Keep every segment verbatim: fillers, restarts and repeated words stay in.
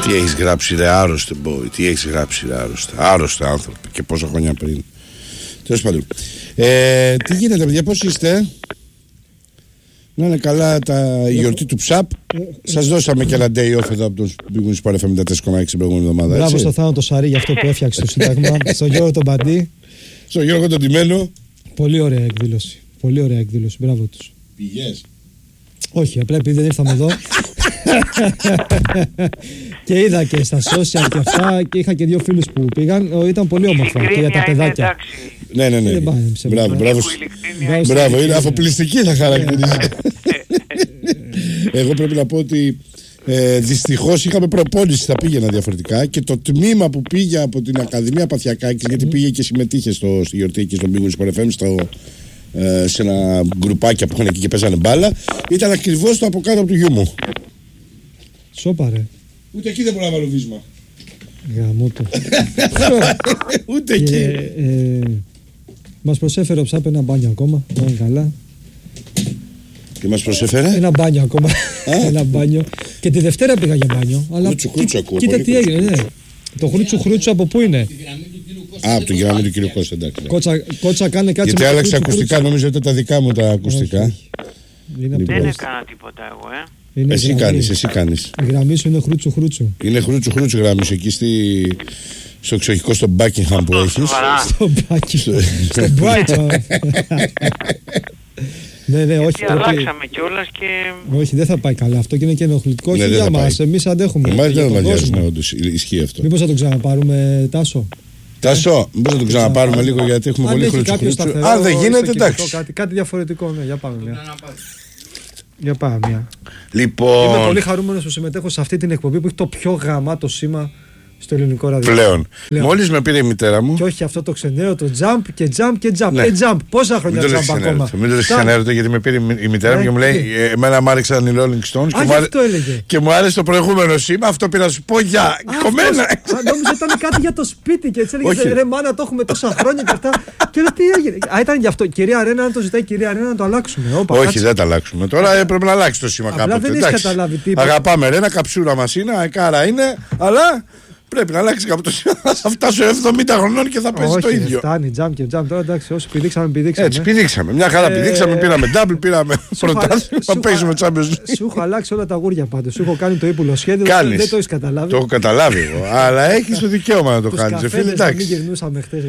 Τι έχεις γράψει ρε άρρωστε boy, τι έχεις γράψει ρε άρρωστε, άρρωστε άνθρωποι και πόσα χρόνια πριν. Τέλος πάντων. Ε, τι γίνεται παιδιά, πώς είστε? Να είναι καλά τα η γιορτή του Ψαπ. Σας δώσαμε και ένα day off εδώ από τον Big Wins Sport εφ εμ ενενήντα τέσσερα κόμμα έξι την προηγούμενη εβδομάδα. Μπράβο στο Θάνο το Σαρί για αυτό που έφτιαξε το Σύνταγμα. Στον Γιώργο τον Παντή. Στον Γιώργο τον Τιμένο. Πολύ ωραία εκδήλωση. Πολύ ωραία εκδήλωση. Μπράβο τους. Πηγές? Όχι, απλά επειδή δεν ήρθαμε εδώ. Και είδα και στα social και αυτά και είχα και δύο φίλους που πήγαν. Ήταν πολύ όμορφα και για τα παιδάκια. Ναι, ναι, ναι. Μπράβο, μπράβο. Μπράβο, είναι αφοπλιστική θα χαρακτηρίζει. Εγώ πρέπει να πω ότι ε, δυστυχώς είχαμε προπόνηση, θα πήγαινα διαφορετικά και το τμήμα που πήγε από την Ακαδημία Παθιακάκης, γιατί πήγε και συμμετείχε στο, στη γιορτή εκεί στον Big Wins Sport εφ εμ στο, ε, σε ένα γκρουπάκια που είχαν εκεί και παίζανε μπάλα, ήταν ακριβώς το από κάτω από του γιού μου. Σόπα ρε. Ούτε εκεί δεν μπορώ να βάλω βίσμα. Γαμώτο. Ούτε εκεί. Ε, μας προσέφερε ο Ψάπ ένα μπάνιο ακόμα. Να είναι καλά. Τι μας προσέφερε? Ένα μπάνιο ακόμα. Ένα μπάνιο. Και τη Δευτέρα πήγα για μπάνιο. Χρούτσου χρούτσου ακούω. Κοίτα τι έγινε. Ναι. Το χρούτσου χρούτσου από πού είναι? Α, από το γραμμή του κύριου Κώστα, εντάξει. Κότσα, κότσα κάνε κάτι. Γιατί άλλαξε ακουστικά, νομίζω ότι τα δικά μου τα ακουστικά. Δεν έκανα τίποτα εγώ, ε. Είναι εσύ κάνεις, εσύ κάνεις. Η γραμμή σου είναι χρούτσου χρούτσου. Είναι χρούτσου χρούτσου γραμμή σου εκεί στη... στο εξοχικό στο Buckingham που έχεις. Στο Buckingham. Στο Brighton. Ναι, ναι, όχι. Και αλλάξαμε κιόλας και... Όχι, δεν θα πάει καλά αυτό και είναι και ενοχλητικό. Όχι για μας, εμείς αντέχουμε. Εμάς δεν μας νοιάζει, όντως, ισχύει αυτό. Μήπως θα τον ξαναπάρουμε, Τάσο? Τάσο, μήπως θα τον ξαναπάρουμε λίγο γιατί έχουμε πολύ χρούτσου χρούτσου. Αν δεν γίνεται, εντάξει. Κάτι διαφορετικό, ναι, για πάμε μια. Για πάμε μια. Λοιπόν... Είμαι πολύ χαρούμενος που συμμετέχω σε αυτή την εκπομπή που έχει το πιο γαμάτο σήμα στο ελληνικό ραδιόφωνο. Πλέον. Πλέον. Μόλις με πήρε η μητέρα μου. Και όχι αυτό το ξενέρο, το jump και jump και jump. Ναι. Και jump. Πόσα χρόνια jump ακόμα? Μην το λες ξενέρο, γιατί με πήρε η μητέρα μου και μου λέει: εμένα μου άρεξαν οι Rolling Stones. Α, και, μου και μου άρεσε το προηγούμενο σήμα. Αυτό πήρα να σου πω για κομμένα. Νόμιζα ήταν κάτι για το σπίτι και έτσι έλεγε: ρε μάνα, το έχουμε τόσα χρόνια και αυτά. Και λέω: τι έγινε? Α, ήταν γι' αυτό. Κυρία Αρένα, αν το ζητάει η κυρία Αρένα, να το αλλάξουμε. Όχι, δεν τα αλλάξουμε. Τώρα πρέπει να αλλάξει το σήμα κάποτε. Αγαπάμε Ρένα, καψούρα μα είναι, αεκάρα είναι, αλλά. Πρέπει να αλλάξει κάποιο το σήμα. Θα φτάσω εβδομήντα χρονών και θα παίζει το ίδιο. Φτάνει, τζαμ και τζαμ. Τώρα εντάξει, όσοι πηδήξαμε, πηδήξαμε. Έτσι, πηδήξαμε. Μια χαρά πηδήξαμε. Πήραμε double, πήραμε πρωτάθλημα. Παίζουμε Champions League. Σου έχω αλλάξει όλα τα γούρια πάντως. Σου έχω κάνει το ύπουλο σχέδιο. Δεν το έχει καταλάβει. Το έχω καταλάβει εγώ. Αλλά έχει το δικαίωμα να το κάνει. Δεν γυρνούσαμε χθε.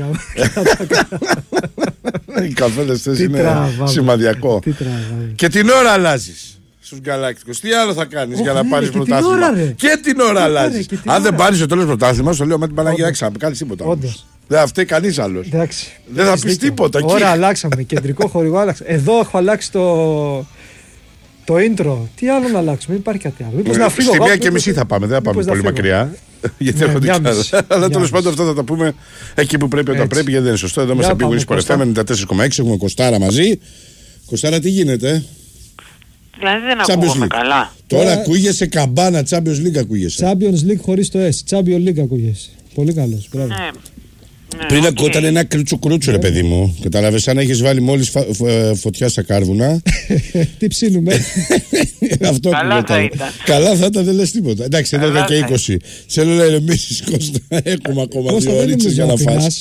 Οι καφέδες χθε είναι σημαδιακό. Και την ώρα αλλάζει. Στους Γκαλάκτικους. Τι άλλο θα κάνεις για να πάρεις πρωτάθλημα? Και την ώρα αλλάζεις. Αν δεν πάρεις το τέλος πρωτάθλημα, στο λέω με την Παναγία έξα, μην κάνεις τίποτα. Δεν θα φταίει κανείς άλλος. Δεν θα πεις τίποτα. Ώρα αλλάξαμε. Κεντρικό χορηγό άλλαξε. Εδώ έχω αλλάξει το. Το intro. Τι άλλο να αλλάξουμε, δεν υπάρχει κάτι άλλο. Μήπως να φύγω. Στη μία και μισή θα πάμε, δεν θα πάμε πολύ μακριά. Γιατί έχω δει κι άλλα. Αλλά τέλος πάντων αυτό θα τα πούμε εκεί που πρέπει όταν πρέπει, γιατί δεν είναι σωστό. Εδώ είμαστε Big Wins Sport εφ εμ ενενήντα τέσσερα κόμμα έξι, έχουμε Κωστάρα μαζί. Κωστάρα, τι γίνεται? Δηλαδή δεν ακούγομαι καλά. Τώρα ακούγεσαι καμπάνα, Champions League ακούγεσαι. Champions League χωρίς το S, Champions League ακούγεσαι. Πολύ καλός, μπράβο. Ναι. Ναι, πριν okay. ακούγονταν ένα κρούτσο κρούτσο, ρε παιδί μου. Κατάλαβες, σαν να έχεις βάλει μόλις φα... φ... φωτιά στα κάρβουνα. Τι ψήνουμε. Αυτό καλά θα ήταν. Καλά θα ήταν, δεν λες τίποτα. Εντάξει, εδώ και είκοσι. Θέλω να ηρεμήσεις, Κώστα. Έχουμε ακόμα δύο ωρίτσες για να φας.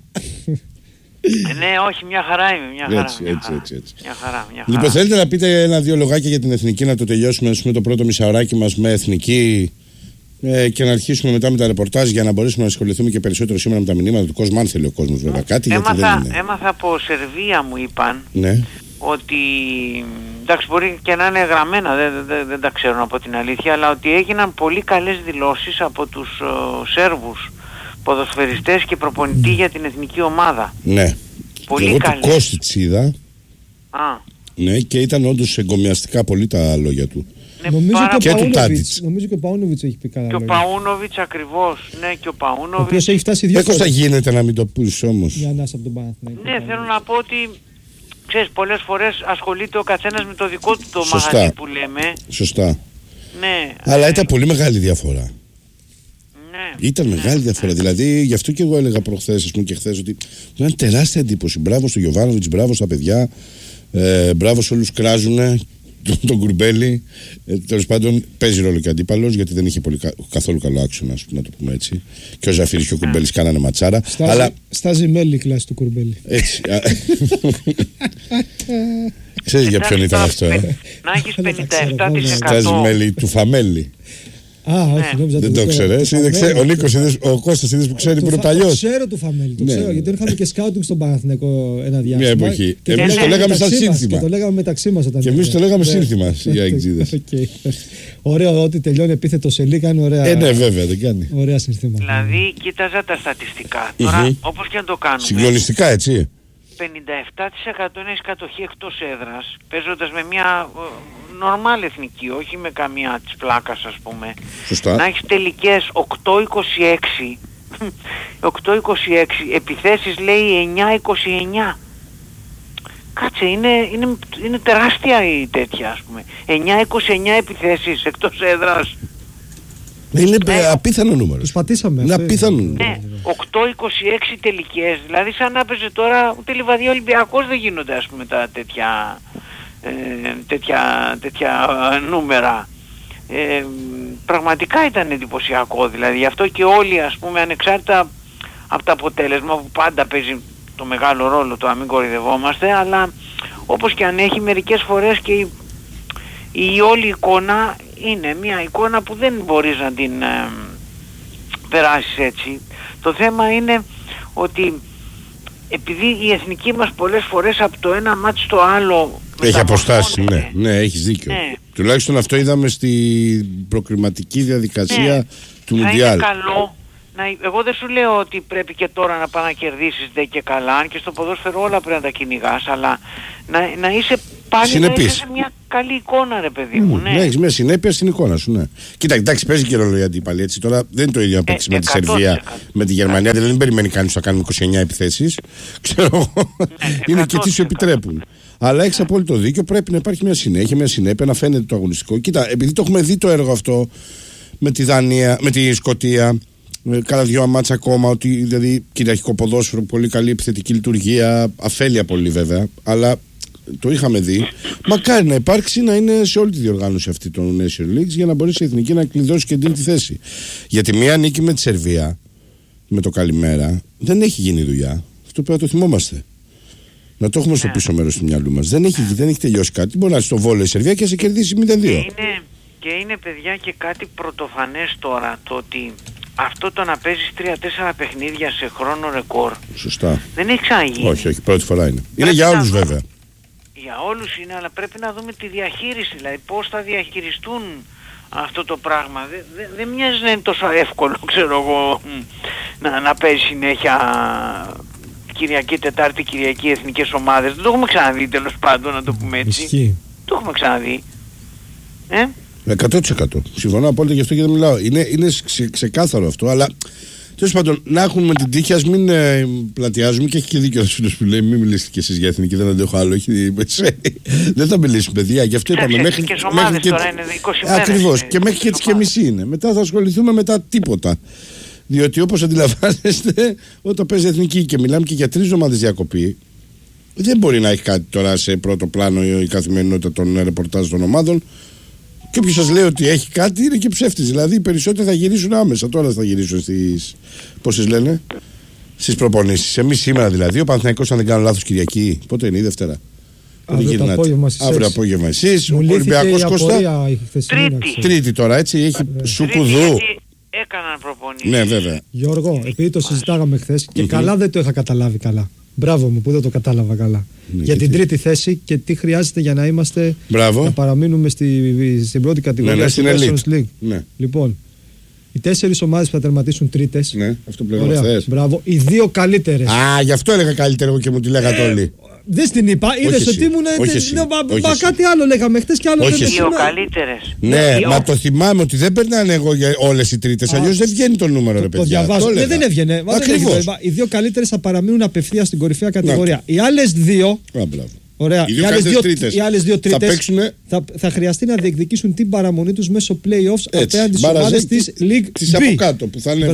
Ναι, όχι, μια χαρά είμαι. Μια χαρά, έτσι, μια έτσι, χαρά. έτσι, έτσι. Μια χαρά, μια χαρά. Λοιπόν, θέλετε να πείτε ένα-δύο λογάκια για την εθνική, να το τελειώσουμε πούμε, το πρώτο μισάωράκι μας με εθνική ε, και να αρχίσουμε μετά με τα ρεπορτάζ για να μπορέσουμε να ασχοληθούμε και περισσότερο σήμερα με τα μηνύματα του κόσμου. Αν θέλει ο κόσμος, βέβαια κάτι. Έμαθα, γιατί δεν είναι. έμαθα από Σερβία, μου είπαν. Ναι. Ότι. Εντάξει, μπορεί και να είναι γραμμένα, δεν, δεν, δεν τα ξέρω από την αλήθεια, αλλά ότι έγιναν πολύ καλές δηλώσεις από τους uh, Σέρβους ποδοσφαιριστές και προπονητή για την εθνική ομάδα. Ναι. Πολύ εγώ καλή. του Κώστιτς είδα. Α. Ναι, και ήταν όντως εγκομιαστικά πολύ τα λόγια του. Ναι, νομίζω, και και του Τάντιτς. νομίζω και ο Παούνοβιτς έχει πει καλά λόγια. Και ο Παούνοβιτς ακριβώς. Ναι, και ο Παούνοβιτς. Ο οποίος έχει φτάσει δύο φορές. θα γίνεται να μην το πεις όμως. Για να από τον Παναθηναϊκό. Ναι, θέλω να πω ότι ξέρεις, πολλές φορές ασχολείται ο καθένας με το δικό του το μαγαζί που λέμε. Σωστά. Ναι. Αλλά ε... ήταν πολύ μεγάλη διαφορά. Ναι, ήταν μεγάλη ναι, διαφορά. Ναι. Δηλαδή, γι' αυτό και εγώ έλεγα προχθές, ας πούμε, και χθες, ότι ήταν τεράστια εντύπωση. Μπράβο στο Γιοβάνοβιτς, μπράβο στα παιδιά, ε, μπράβο σε όλους κράζουνε. τον, τον Κουρμπέλη. Ε, τέλος πάντων παίζει ρόλο και αντίπαλος, γιατί δεν είχε πολύ, καθόλου καλό άξονα, να το πούμε έτσι. Και ο Ζαφύρης και ο Κουρμπέλης κάνανε ματσάρα. Στάζει, αλλά... στάζει μέλη η κλάση του Κουρμπέλη. Έτσι. Ξέρεις για ποιον ήταν αυτό, ε? Να έχεις πενήντα επτά τοις εκατό. Στάζει μέλη του Φαμέλη. Α, όχι, νόμιζα δεν το ξέρεις. Ο Νίκος, ο Κώστας είδες που ξέρει που είναι παλιός. Ξέρω του Φαμέλη, το ξέρω, γιατί είχαμε και σκάουτινγκ στον Παναθηναϊκό ένα διάστημα. Μια εποχή. Εμείς το λέγαμε σαν σύνθημα. Και το λέγαμε μεταξύ μας όταν. Και εμείς το λέγαμε σύνθημα οι αεξίδες. Ωραίο, ότι τελειώνει επίθετο σε λίγα κάνει ωραία. Ε, ναι, βέβαια, δεν κάνει. Ωραία συνθήματα. Δηλαδή, κοίταζα τα στατιστικά. Τώρα, όπως και να το κάνουμε. Συγκλονιστικά, έτσι. πενήντα επτά τοις εκατό είναι κατοχή εκτός έδρας, παίζοντας με μια νορμάλ εθνική, όχι με καμία της πλάκας, ας πούμε. Σωστά. Να έχεις τελικές οκτώ είκοσι έξι, οκτώ είκοσι έξι, επιθέσεις λέει εννιά είκοσι εννιά. Κάτσε, είναι, είναι, είναι τεράστια η τέτοια, ας πούμε. εννιά είκοσι εννιά επιθέσεις εκτός έδρας. Είναι ναι. απίθανο νούμερο. Τους πατήσαμε. Είναι απίθανο νούμερο. Ναι, οκτώ είκοσι έξι τελικές. Δηλαδή σαν να έπαιζε τώρα ούτε Λιβαδιά Ολυμπιακός δεν γίνονται, ας πούμε, τα τέτοια, ε, τέτοια, τέτοια νούμερα. Ε, πραγματικά ήταν εντυπωσιακό, δηλαδή. Γι' αυτό και όλοι, ας πούμε, ανεξάρτητα από το αποτέλεσμα που πάντα παίζει το μεγάλο ρόλο, το να μην κορυδευόμαστε, αλλά όπως και αν έχει, μερικές φορές και η, η όλη εικόνα είναι μια εικόνα που δεν μπορείς να την ε, περάσεις έτσι. Το θέμα είναι ότι επειδή η εθνική μας πολλές φορές από το ένα μάτς στο άλλο έχει αποστάσει, ναι, ναι, έχεις δίκιο. Ναι. Τουλάχιστον αυτό είδαμε στην προκριματική διαδικασία ναι. του θα Μουντιάλ. Είναι καλό. Να, εγώ δεν σου λέω ότι πρέπει και τώρα να πάει να κερδίσεις δε και καλά, αν και στο ποδόσφαιρο όλα πρέπει να τα κυνηγάς, αλλά να, να είσαι πάλι να είσαι σε μια καλή εικόνα, ρε παιδί μου. Mm, ναι, ναι, έχεις μια συνέπεια στην εικόνα σου, ναι. Κοίτα, εντάξει, παίζει και ρόλο η αντίπαλη, έτσι. Τώρα δεν είναι το ίδιο να παίξει ε, με τη Σερβία, με τη Γερμανία, δηλαδή δεν περιμένει κανείς να κάνουμε είκοσι εννιά επιθέσεις. Ξέρω εγώ. Είναι και τι σου επιτρέπουν. Αλλά έχεις απόλυτο δίκιο, πρέπει να υπάρχει μια συνέχεια, μια συνέπεια, να φαίνεται το αγωνιστικό. Κοίτα, επειδή το έχουμε δει το έργο αυτό με τη Δανία, με τη Σκωτία. Κάνα δυο μάτσα ακόμα, ότι δηλαδή κυριαρχικό ποδόσφαιρο, πολύ καλή επιθετική λειτουργία, αφέλεια πολύ βέβαια, αλλά το είχαμε δει. Μακάρι να υπάρξει, να είναι σε όλη τη διοργάνωση αυτή των Nation Leagues, για να μπορέσει η εθνική να κλειδώσει και την τρίτη θέση. Γιατί μία νίκη με τη Σερβία, με το καλημέρα, δεν έχει γίνει δουλειά. Αυτό πρέπει να το θυμόμαστε. Να το έχουμε στο πίσω μέρος του μυαλού μας. Δεν έχει, δεν έχει τελειώσει κάτι. Μπορεί να είσαι στο βόλεϊ η Σερβία και να σε κερδίσει μηδέν δύο. Είναι, και είναι, παιδιά, και κάτι πρωτοφανές τώρα, το ότι αυτό το να παίζεις τρία τέσσερα παιχνίδια σε χρόνο ρεκόρ. Σωστά. Δεν έχει ξαναγίνει. Όχι, όχι, πρώτη φορά είναι. Πρέπει είναι για όλους δούμε, βέβαια. Για όλους είναι, αλλά πρέπει να δούμε τη διαχείριση, δηλαδή πώς θα διαχειριστούν αυτό το πράγμα. Δεν δε, δε μοιάζει να είναι τόσο εύκολο, ξέρω εγώ, να, να παίζει συνέχεια Κυριακή, Τετάρτη, Κυριακή εθνικές ομάδες. Δεν το έχουμε ξαναδεί, τέλος πάντων, να το πούμε έτσι. Ισχύει. Το έχουμε ξαναδεί. Ε? εκατό τοις εκατό. Συμφωνώ απόλυτα, γι' αυτό και δεν μιλάω. Είναι, είναι ξε, ξεκάθαρο αυτό, αλλά τέλος πάντων να έχουμε την τύχη, ας μην ε, πλατιάζουμε, και έχει και δίκιο ο φίλος που λέει: μην μιλήσετε κι εσείς για εθνική, δεν αντέχω άλλο. Έχει, δεν θα μιλήσουμε, παιδιά. Γι' αυτό είπαμε. Μέχρι, και μέχρι και, τώρα είναι είκοσι μέρες. Ακριβώς. Και μέχρι και τις και μισή είναι. Μετά θα ασχοληθούμε μετά τίποτα. Διότι όπως αντιλαμβάνεστε, όταν παίζει εθνική και μιλάμε και για τρεις εβδομάδες διακοπή, δεν μπορεί να έχει κάτι τώρα σε πρώτο πλάνο η καθημερινότητα των ρεπορτάζ των ομάδων. Και όποιος σας λέει ότι έχει κάτι είναι και ψεύτης. Δηλαδή οι περισσότεροι θα γυρίσουν άμεσα. Τώρα θα γυρίσουν στις, πώς τις λένε, στις προπονήσεις. Εμείς σήμερα δηλαδή, ο Παναθηναϊκός, αν δεν κάνω λάθος, Κυριακή, πότε είναι η Δευτέρα? Αύριο το απόγευμα εσείς. Αύριο απόγευμα εσείς. Ο Ολυμπιακός Κώστα. Τρίτη. Τρίτη τώρα, έτσι, έχει σουκουδού. Έκαναν προπονήσεις. Ναι, βέβαια. Γιώργο, επειδή το συζητάγαμε χθες και mm-hmm. καλά δεν το είχα καταλάβει καλά. Μπράβο μου που δεν το κατάλαβα καλά. Ναι, για την τι... τρίτη θέση και τι χρειάζεται για να είμαστε. Μπράβο. Να παραμείνουμε στη, στην πρώτη κατηγορία ναι, του ναι, Nations League. Ναι. Λοιπόν, οι τέσσερις ομάδες που θα τερματίσουν τρίτες. Ναι, αυτό που λέγαμε χθες. Μπράβο. Οι δύο καλύτερες. Α, γι' αυτό έλεγα καλύτερο και μου τη λέγατε ε, όλοι. Δεν στην είπα, είδες ότι ήμουν. Μα κάτι άλλο λέγαμε χθες και άλλο όχι λέμε σήμερα. Οι δύο καλύτερες. Ναι, δύο. Μα το θυμάμαι ότι δεν περνάνε εγώ για όλες οι τρίτες. Αλλιώς δεν βγαίνει το νούμερο, ρε παιδιά. Το διαβάζω. Ναι, δεν έβγαινε. Ακριβώς. Οι δύο καλύτερες θα παραμείνουν απευθείας στην κορυφαία κατηγορία. Οι άλλες δύο. Ωραία. Οι, οι, άλλες δύο, οι άλλες δύο τρίτες θα, παίξουνε... θα, θα χρειαστεί να διεκδικήσουν την παραμονή τους μέσω play-offs απέναντι στις ομάδες της League της B. από κάτω που θα είναι.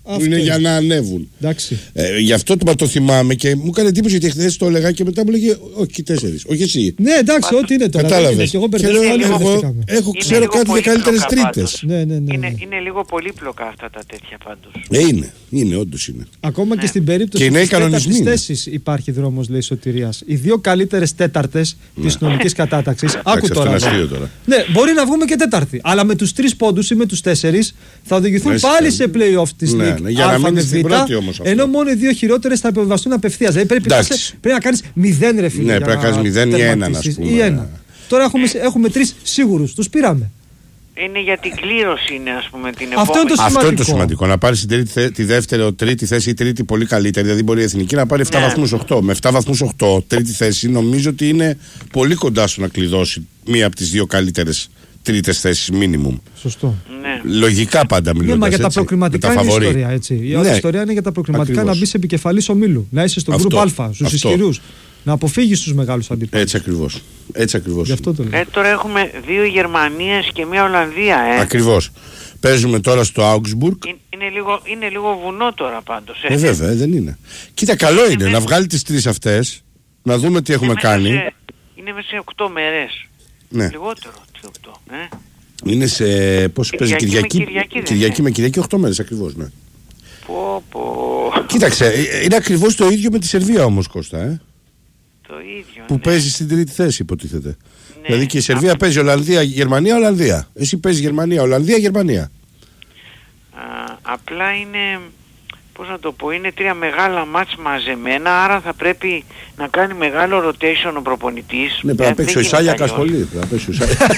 που είναι για να ανέβουν. Ε, γι' αυτό το, το θυμάμαι και μου έκανε εντύπωση γιατί χθες το έλεγα και μετά μου λέγε όχι τέσσερις, όχι εσύ. Ναι, εντάξει, ό,τι είναι τώρα. Κατάλαβες. Και εγώ, και λέω, εγώ έχω, ξέρω κάτι για καλύτερες τρίτες. Ναι, ναι, ναι, ναι. Είναι, είναι λίγο πολύπλοκα αυτά τα τέτοια πάντως. Ε, είναι, είναι, όντως είναι. Ακόμα ναι. και στην περίπτωση της τέταρτης θέσης υπάρχει δρόμος, λέει, σωτηρίας. Οι δύο καλύτερες τέταρτες ναι. της συνολικής κατάταξης. Άκου τώρα. τώρα. Ναι, μπορεί να βγούμε και τέταρτη. Αλλά με τους τρεις πόντους ή με τους τέσσερις θα οδηγηθούν Μες πάλι σε play-off της ναι, League. Ναι, για να μείνει στην πρώτη όμως αυτό. Ενώ μόνο οι δύο χειρότερες θα επιβαστούν απευθείας. Δηλαδή πρέπει, πρέπει να κάνεις μηδέν ρε φίλε. Ναι, πρέπει να κάνεις μηδέν ή έναν, ας πούμε. Ή ένα. Τώρα έχουμε, έχουμε τρεις σίγουρους. Τους πήραμε. Είναι για την κλήρωση, είναι ας πούμε την επόμενη. Αυτό είναι το σημαντικό. Αυτό είναι το σημαντικό. Να πάρει τη, τη δεύτερη, τρίτη θέση ή τρίτη πολύ καλύτερη. Δηλαδή μπορεί η εθνική να πάρει επτά ναι. βαθμούς οκτώ. Με επτά βαθμούς οκτώ, τρίτη θέση, νομίζω ότι είναι πολύ κοντά στο να κλειδώσει μία από τις δύο καλύτερες τρίτες θέσεις minimum. Σωστό. Ναι. Λογικά πάντα μιλώντας. Ναι, μα για τα έτσι, προκριματικά είναι η ιστορία. Έτσι. Η ναι. ιστορία είναι για τα προκριματικά ακριβώς. Να μπει επικεφαλής ομίλου. Να είσαι στο γκρουπ Α, στους ισχυρούς. Να αποφύγεις τους μεγάλους αντιπάλους. Έτσι ακριβώς. Έτσι ακριβώς. Γι' αυτό το λέω. Ε, τώρα έχουμε δύο Γερμανίες και μία Ολλανδία, ε. Ακριβώς. Παίζουμε τώρα στο Augsburg. Είναι, είναι, λίγο, είναι λίγο βουνό τώρα πάντως. Ε, ε βέβαια, δεν είναι. Κοίτα, καλό είναι, είναι να βγάλει τις τρεις αυτές, να δούμε τι έχουμε κάνει. Σε, είναι μέσα σε οκτώ μέρες. Ναι. Λιγότερο τι οκτώ. Ε. Είναι σε. Πώς παίζει Κυριακή. Με Κυριακή, Κυριακή με Κυριακή οκτώ μέρες ακριβώς, ναι. Πω, πω. Κοίταξε, είναι ακριβώς το ίδιο με τη Σερβία όμως, Κώστα, ε. Το ίδιο. Που ναι. παίζει στην τρίτη θέση, υποτίθεται. Ναι. Δηλαδή και η Σερβία Α... παίζει Ολλανδία, Γερμανία, Ολλανδία. Εσύ παίζει Γερμανία, Ολλανδία, Γερμανία. Α, απλά είναι. Πώς να το πω, είναι τρία μεγάλα μάτς μαζεμένα, άρα θα πρέπει να κάνει μεγάλο rotation ο προπονητής. Ναι, πρέπει να παίξει ο Ισάγιακας πολύ. Πρέπει να παίξει ο Ισάγιακας.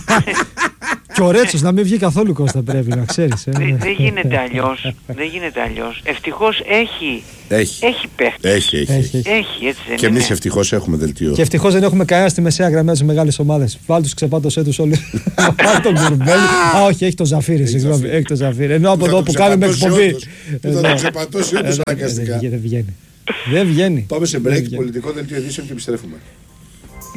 Και ο Ρέτσος να μην βγει καθόλου, Κώστα, πρέπει να ξέρεις. Ε. Δεν δε γίνεται αλλιώς. Δεν γίνεται αλλιώς. Ευτυχώς έχει. Έχει. Έχει παίχτες. Έχει, έχει. έχει. έχει έτσι δεν και εμείς ευτυχώς έχουμε δελτίο. Και ευτυχώς δεν έχουμε κανένα στη μεσαία γραμμή στις μεγάλες ομάδες. Βάλ τους, ξεπάτωσέ τους όλοι. Βάλ τον Κουρμπέλη. Α, όχι, έχει το Ζαφύρι, συγγνώμη. Έχει το Ζαφύρι. Ενώ από εδώ που κάνουμε εκπομπή. Θα τον ξεπατώσει όντως αναγκαστικά. Δεν βγαίνει. Δεν βγαίνει. Πάμε σε break, πολιτικό δελτίο ειδήσεων και επιστρέφουμε.